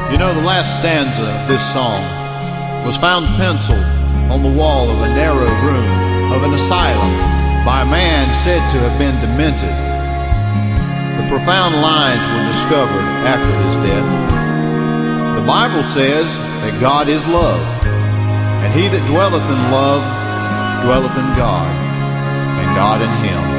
You know, the last stanza of this song was found penciled on the wall of a narrow room of an asylum by a man said to have been demented. The profound lines were discovered after his death. The Bible says that God is love, and he that dwelleth in love dwelleth in God, and God in him.